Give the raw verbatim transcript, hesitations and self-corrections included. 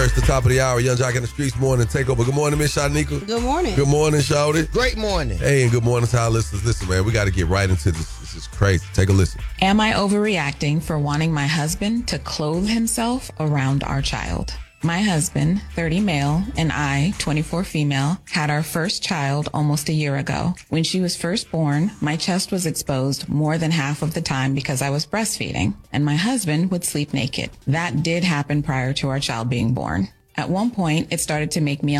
It's the top of the hour. Young Jock in the Streets morning takeover. Good morning, Miss Shanika. Good morning. Good morning, Shawty. Great morning. Hey, and good morning to our listeners. Listen, man, we got to get right into this. This is crazy. Take a listen. Am I overreacting for wanting my husband to clothe himself around our child? My husband, thirty male, and I, twenty-four female, had our first child almost a year ago. When she was first born, my chest was exposed more than half of the time because I was breastfeeding, and my husband would sleep naked. That did happen prior to our child being born. At one point, it started to make me